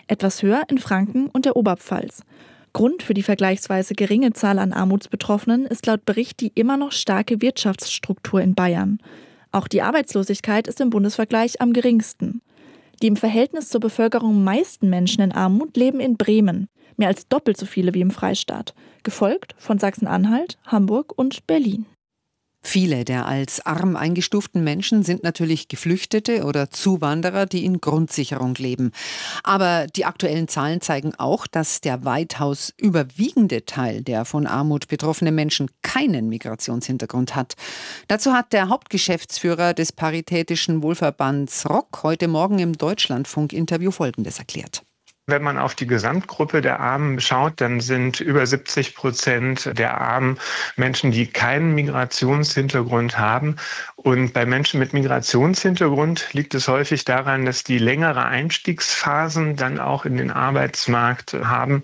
etwas höher in Franken und der Oberpfalz. Grund für die vergleichsweise geringe Zahl an Armutsbetroffenen ist laut Bericht die immer noch starke Wirtschaftsstruktur in Bayern. Auch die Arbeitslosigkeit ist im Bundesvergleich am geringsten. Die im Verhältnis zur Bevölkerung meisten Menschen in Armut leben in Bremen, mehr als doppelt so viele wie im Freistaat, gefolgt von Sachsen-Anhalt, Hamburg und Berlin. Viele der als arm eingestuften Menschen sind natürlich Geflüchtete oder Zuwanderer, die in Grundsicherung leben. Aber die aktuellen Zahlen zeigen auch, dass der weitaus überwiegende Teil der von Armut betroffenen Menschen keinen Migrationshintergrund hat. Dazu hat der Hauptgeschäftsführer des Paritätischen Wohlverbands ROK heute Morgen im Deutschlandfunk-Interview Folgendes erklärt. Wenn man auf die Gesamtgruppe der Armen schaut, dann sind über 70% der Armen Menschen, die keinen Migrationshintergrund haben. Und bei Menschen mit Migrationshintergrund liegt es häufig daran, dass die längere Einstiegsphasen dann auch in den Arbeitsmarkt haben.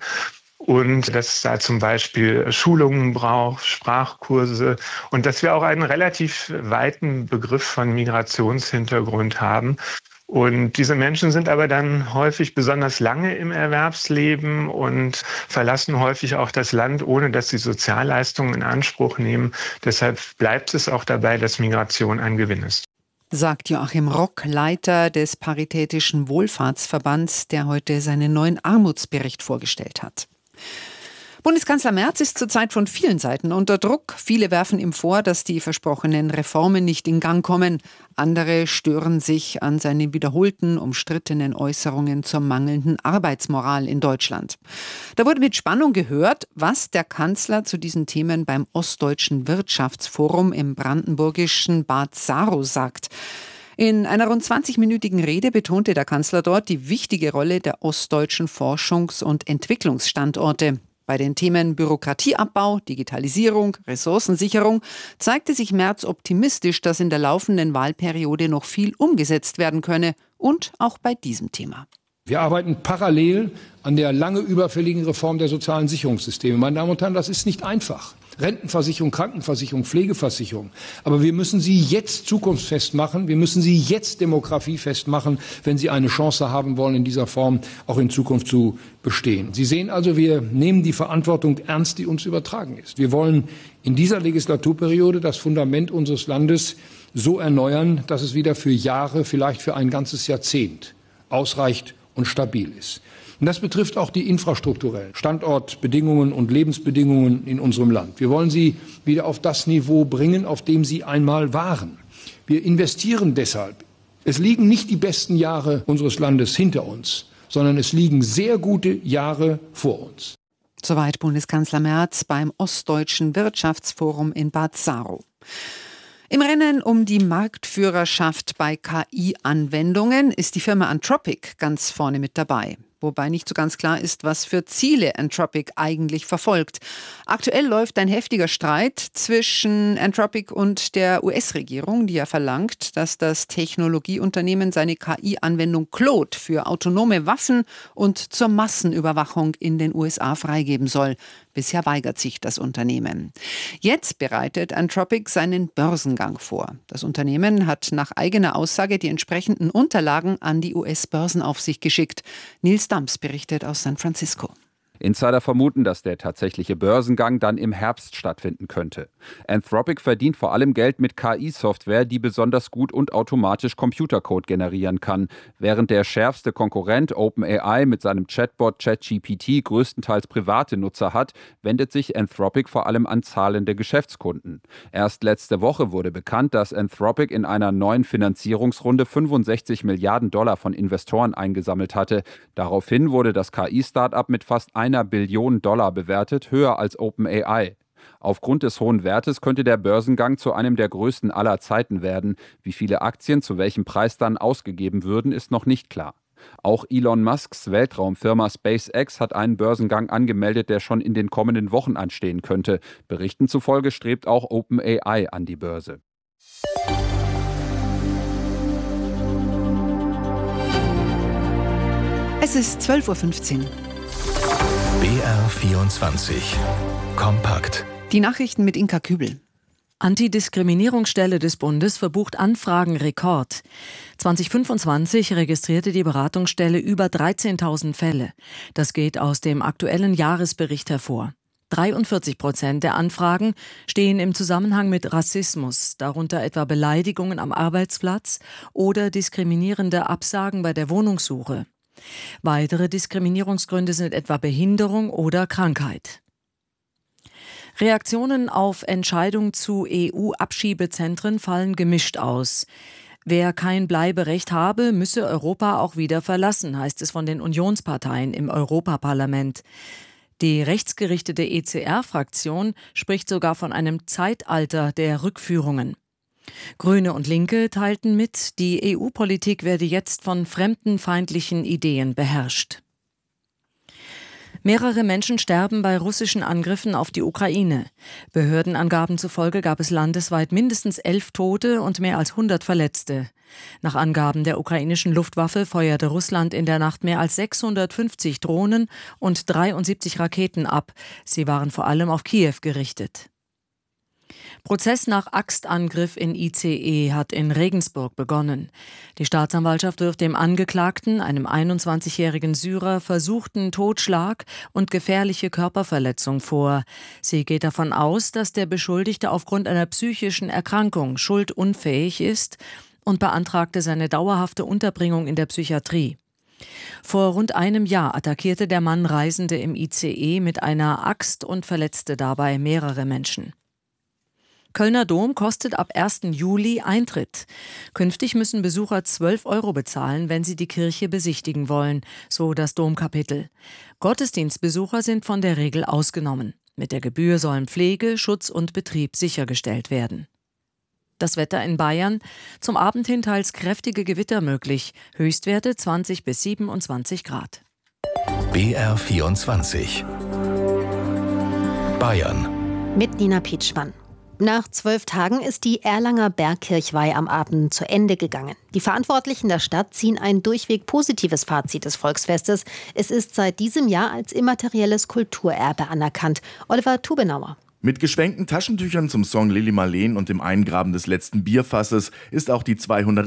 Und dass es da zum Beispiel Schulungen braucht, Sprachkurse und dass wir auch einen relativ weiten Begriff von Migrationshintergrund haben. Und diese Menschen sind aber dann häufig besonders lange im Erwerbsleben und verlassen häufig auch das Land, ohne dass sie Sozialleistungen in Anspruch nehmen. Deshalb bleibt es auch dabei, dass Migration ein Gewinn ist. Sagt Joachim Rock, Leiter des Paritätischen Wohlfahrtsverbands, der heute seinen neuen Armutsbericht vorgestellt hat. Bundeskanzler Merz ist zurzeit von vielen Seiten unter Druck. Viele werfen ihm vor, dass die versprochenen Reformen nicht in Gang kommen. Andere stören sich an seinen wiederholten, umstrittenen Äußerungen zur mangelnden Arbeitsmoral in Deutschland. Da wurde mit Spannung gehört, was der Kanzler zu diesen Themen beim Ostdeutschen Wirtschaftsforum im brandenburgischen Bad Saro sagt. In einer rund 20-minütigen Rede betonte der Kanzler dort die wichtige Rolle der ostdeutschen Forschungs- und Entwicklungsstandorte. Bei den Themen Bürokratieabbau, Digitalisierung, Ressourcensicherung zeigte sich Merz optimistisch, dass in der laufenden Wahlperiode noch viel umgesetzt werden könne und auch bei diesem Thema. Wir arbeiten parallel an der lange überfälligen Reform der sozialen Sicherungssysteme. Meine Damen und Herren, das ist nicht einfach. Rentenversicherung, Krankenversicherung, Pflegeversicherung. Aber wir müssen sie jetzt zukunftsfest machen. Wir müssen sie jetzt demografiefest machen, wenn sie eine Chance haben wollen, in dieser Form auch in Zukunft zu bestehen. Sie sehen also, wir nehmen die Verantwortung ernst, die uns übertragen ist. Wir wollen in dieser Legislaturperiode das Fundament unseres Landes so erneuern, dass es wieder für Jahre, vielleicht für ein ganzes Jahrzehnt ausreicht und stabil ist. Und das betrifft auch die infrastrukturellen Standortbedingungen und Lebensbedingungen in unserem Land. Wir wollen sie wieder auf das Niveau bringen, auf dem sie einmal waren. Wir investieren deshalb. Es liegen nicht die besten Jahre unseres Landes hinter uns, sondern es liegen sehr gute Jahre vor uns. Soweit Bundeskanzler Merz beim Ostdeutschen Wirtschaftsforum in Bad Saro. Im Rennen um die Marktführerschaft bei KI-Anwendungen ist die Firma Anthropic ganz vorne mit dabei. Wobei nicht so ganz klar ist, was für Ziele Anthropic eigentlich verfolgt. Aktuell läuft ein heftiger Streit zwischen Anthropic und der US-Regierung, die ja verlangt, dass das Technologieunternehmen seine KI-Anwendung Claude für autonome Waffen und zur Massenüberwachung in den USA freigeben soll. Bisher weigert sich das Unternehmen. Jetzt bereitet Anthropic seinen Börsengang vor. Das Unternehmen hat nach eigener Aussage die entsprechenden Unterlagen an die US-Börsenaufsicht geschickt. Nils Dams berichtet aus San Francisco. Insider vermuten, dass der tatsächliche Börsengang dann im Herbst stattfinden könnte. Anthropic verdient vor allem Geld mit KI-Software, die besonders gut und automatisch Computercode generieren kann. Während der schärfste Konkurrent OpenAI mit seinem Chatbot ChatGPT größtenteils private Nutzer hat, wendet sich Anthropic vor allem an zahlende Geschäftskunden. Erst letzte Woche wurde bekannt, dass Anthropic in einer neuen Finanzierungsrunde 65 Milliarden Dollar von Investoren eingesammelt hatte. Daraufhin wurde das KI-Startup mit fast $1 Billion bewertet, höher als OpenAI. Aufgrund des hohen Wertes könnte der Börsengang zu einem der größten aller Zeiten werden. Wie viele Aktien zu welchem Preis dann ausgegeben würden, ist noch nicht klar. Auch Elon Musks Weltraumfirma SpaceX hat einen Börsengang angemeldet, der schon in den kommenden Wochen anstehen könnte. Berichten zufolge strebt auch OpenAI an die Börse. Es ist 12:15 Uhr. BR24 Kompakt. Die Nachrichten mit Inka Kübel. Antidiskriminierungsstelle des Bundes verbucht Anfragenrekord. 2025 registrierte die Beratungsstelle über 13.000 Fälle. Das geht aus dem aktuellen Jahresbericht hervor. 43% der Anfragen stehen im Zusammenhang mit Rassismus, darunter etwa Beleidigungen am Arbeitsplatz oder diskriminierende Absagen bei der Wohnungssuche. Weitere Diskriminierungsgründe sind etwa Behinderung oder Krankheit. Reaktionen auf Entscheidung zu EU-Abschiebezentren fallen gemischt aus. Wer kein Bleiberecht habe, müsse Europa auch wieder verlassen, heißt es von den Unionsparteien im Europaparlament. Die rechtsgerichtete ECR-Fraktion spricht sogar von einem Zeitalter der Rückführungen. Grüne und Linke teilten mit, die EU-Politik werde jetzt von fremdenfeindlichen Ideen beherrscht. Mehrere Menschen sterben bei russischen Angriffen auf die Ukraine. Behördenangaben zufolge gab es landesweit mindestens 11 Tote und mehr als 100 Verletzte. Nach Angaben der ukrainischen Luftwaffe feuerte Russland in der Nacht mehr als 650 Drohnen und 73 Raketen ab. Sie waren vor allem auf Kiew gerichtet. Prozess nach Axtangriff in ICE hat in Regensburg begonnen. Die Staatsanwaltschaft wirft dem Angeklagten, einem 21-jährigen Syrer, versuchten Totschlag und gefährliche Körperverletzung vor. Sie geht davon aus, dass der Beschuldigte aufgrund einer psychischen Erkrankung schuldunfähig ist und beantragte seine dauerhafte Unterbringung in der Psychiatrie. Vor rund einem Jahr attackierte der Mann Reisende im ICE mit einer Axt und verletzte dabei mehrere Menschen. Kölner Dom kostet ab 1. Juli Eintritt. Künftig müssen Besucher 12 € bezahlen, wenn sie die Kirche besichtigen wollen, so das Domkapitel. Gottesdienstbesucher sind von der Regel ausgenommen. Mit der Gebühr sollen Pflege, Schutz und Betrieb sichergestellt werden. Das Wetter in Bayern: zum Abend hin teils kräftige Gewitter möglich. Höchstwerte 20 bis 27 Grad. BR24 Bayern mit Nina Pietschmann. Nach 12 Tagen ist die Erlanger Bergkirchweih am Abend zu Ende gegangen. Die Verantwortlichen der Stadt ziehen ein durchweg positives Fazit des Volksfestes. Es ist seit diesem Jahr als immaterielles Kulturerbe anerkannt. Oliver Tubenauer. Mit geschwenkten Taschentüchern zum Song Lili Marleen und dem Eingraben des letzten Bierfasses ist auch die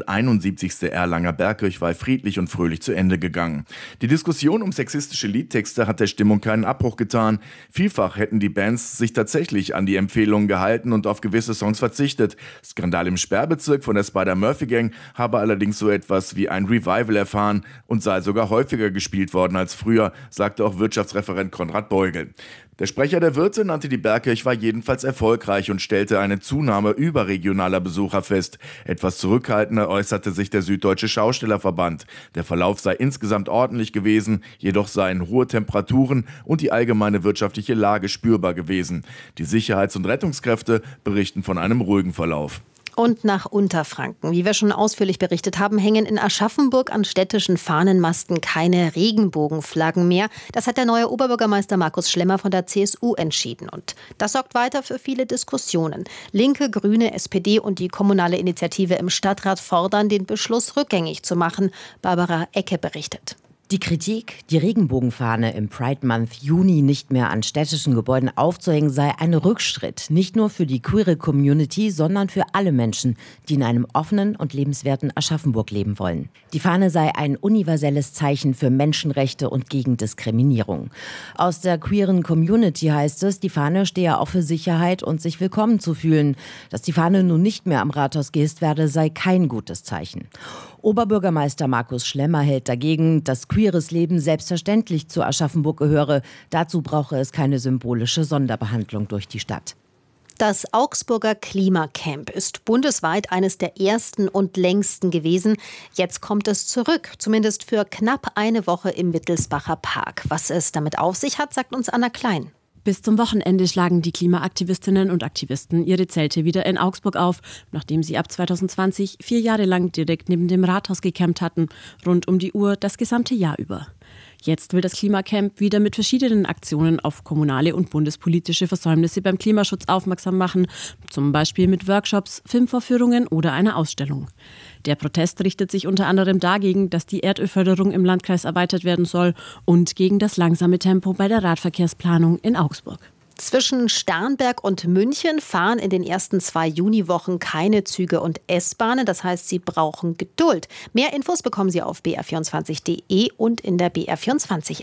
271. Erlanger Bergkirchweih friedlich und fröhlich zu Ende gegangen. Die Diskussion um sexistische Liedtexte hat der Stimmung keinen Abbruch getan. Vielfach hätten die Bands sich tatsächlich an die Empfehlungen gehalten und auf gewisse Songs verzichtet. Skandal im Sperrbezirk von der Spider-Murphy-Gang habe allerdings so etwas wie ein Revival erfahren und sei sogar häufiger gespielt worden als früher, sagte auch Wirtschaftsreferent Konrad Beugel. Der Sprecher der Wirte nannte die Bergkirchweih jedenfalls erfolgreich und stellte eine Zunahme überregionaler Besucher fest. Etwas zurückhaltender äußerte sich der Süddeutsche Schaustellerverband. Der Verlauf sei insgesamt ordentlich gewesen, jedoch seien hohe Temperaturen und die allgemeine wirtschaftliche Lage spürbar gewesen. Die Sicherheits- und Rettungskräfte berichten von einem ruhigen Verlauf. Und nach Unterfranken. Wie wir schon ausführlich berichtet haben, hängen in Aschaffenburg an städtischen Fahnenmasten keine Regenbogenflaggen mehr. Das hat der neue Oberbürgermeister Markus Schlemmer von der CSU entschieden. Und das sorgt weiter für viele Diskussionen. Linke, Grüne, SPD und die kommunale Initiative im Stadtrat fordern, den Beschluss rückgängig zu machen. Barbara Ecke berichtet. Die Kritik, die Regenbogenfahne im Pride Month Juni nicht mehr an städtischen Gebäuden aufzuhängen, sei ein Rückschritt. Nicht nur für die queere Community, sondern für alle Menschen, die in einem offenen und lebenswerten Aschaffenburg leben wollen. Die Fahne sei ein universelles Zeichen für Menschenrechte und gegen Diskriminierung. Aus der queeren Community heißt es, die Fahne stehe auch für Sicherheit und sich willkommen zu fühlen. Dass die Fahne nun nicht mehr am Rathaus gehisst werde, sei kein gutes Zeichen. Oberbürgermeister Markus Schlemmer hält dagegen, dass queeres Leben selbstverständlich zu Aschaffenburg gehöre. Dazu brauche es keine symbolische Sonderbehandlung durch die Stadt. Das Augsburger Klimacamp ist bundesweit eines der ersten und längsten gewesen. Jetzt kommt es zurück, zumindest für knapp eine Woche im Wittelsbacher Park. Was es damit auf sich hat, sagt uns Anna Klein. Bis zum Wochenende schlagen die Klimaaktivistinnen und Aktivisten ihre Zelte wieder in Augsburg auf, nachdem sie ab 2020 4 Jahre lang direkt neben dem Rathaus gecampt hatten, rund um die Uhr das gesamte Jahr über. Jetzt will das Klimacamp wieder mit verschiedenen Aktionen auf kommunale und bundespolitische Versäumnisse beim Klimaschutz aufmerksam machen, zum Beispiel mit Workshops, Filmvorführungen oder einer Ausstellung. Der Protest richtet sich unter anderem dagegen, dass die Erdölförderung im Landkreis erweitert werden soll und gegen das langsame Tempo bei der Radverkehrsplanung in Augsburg. Zwischen Starnberg und München fahren in den ersten 2 Juniwochen keine Züge und S-Bahnen. Das heißt, Sie brauchen Geduld. Mehr Infos bekommen Sie auf br24.de und in der BR24-App.